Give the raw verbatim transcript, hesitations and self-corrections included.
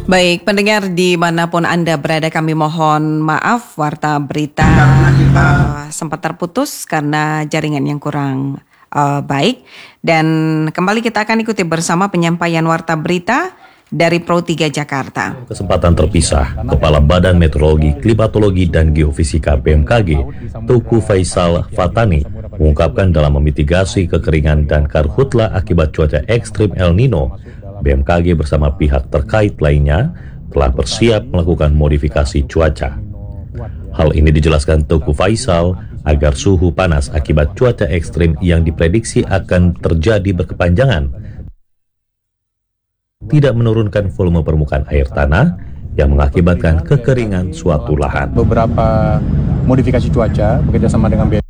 Baik, pendengar dimanapun Anda berada, kami mohon maaf Warta Berita uh, sempat terputus karena jaringan yang kurang uh, baik. Dan kembali kita akan ikuti bersama penyampaian Warta Berita dari Pro tiga Jakarta. Kesempatan terpisah, Kepala Badan Meteorologi, Klimatologi, dan Geofisika B M K G, Teuku Faisal Fatani, mengungkapkan dalam memitigasi kekeringan dan karhutla akibat cuaca ekstrim El Nino, B M K G bersama pihak terkait lainnya telah bersiap melakukan modifikasi cuaca. Hal ini dijelaskan Teuku Faisal agar suhu panas akibat cuaca ekstrim yang diprediksi akan terjadi berkepanjangan tidak menurunkan volume permukaan air tanah yang mengakibatkan kekeringan suatu lahan. Beberapa modifikasi cuaca bekerjasama dengan B M K G